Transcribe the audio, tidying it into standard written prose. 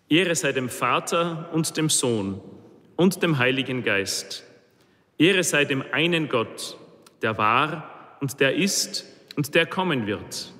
Ehre sei dem Vater und dem Sohn und dem Heiligen Geist. Ehre sei dem einen Gott, der war und der ist und der kommen wird.